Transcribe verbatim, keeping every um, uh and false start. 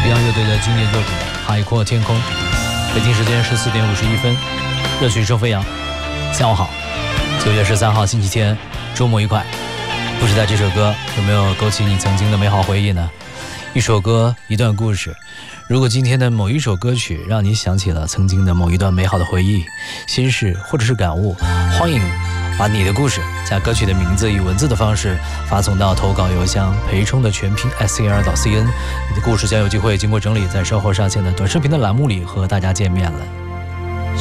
Beyond 乐队的经典作品《海阔天空》。北京时间十四点五十一分，热曲声飞扬。下午好，九月十三号星期天，周末愉快。不知道这首歌有没有勾起你曾经的美好回忆呢？一首歌，一段故事。如果今天的某一首歌曲让你想起了曾经的某一段美好的回忆、心事或者是感悟，欢迎把你的故事加歌曲的名字以文字的方式发送到投稿邮箱培冲的全拼 S C R 点 C N。 你的故事将有机会经过整理，在稍后上线的短视频的栏目里和大家见面了。